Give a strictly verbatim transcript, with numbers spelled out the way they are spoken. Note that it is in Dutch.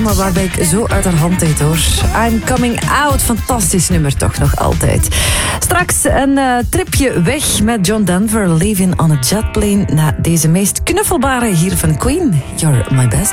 programma waarbij ik zo uit haar hand deed hoor. I'm Coming Out, fantastisch nummer toch nog altijd. Straks een uh, tripje weg met John Denver, Living on a Jet Plane, na deze meest knuffelbare hier van Queen. You're my best